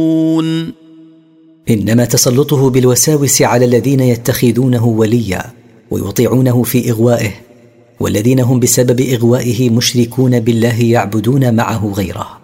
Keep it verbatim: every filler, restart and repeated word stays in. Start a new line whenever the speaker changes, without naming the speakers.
إنما تسلطه بالوساوس على الذين يتخذونه وليا ويطيعونه في إغوائه، والذين هم بسبب إغوائه مشركون بالله يعبدون معه غيره.